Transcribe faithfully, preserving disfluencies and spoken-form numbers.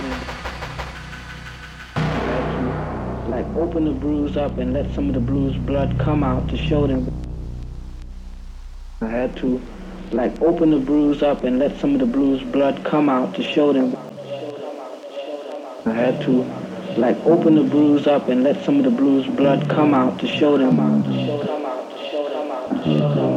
Like open the bruise up and let some of the bruise blood come out to show them. I had to like open the bruise up and let some of the bruise blood come out to show them. I had to like open the bruise up and let some of the bruise blood come out to show them. To show them. To show them. To show them.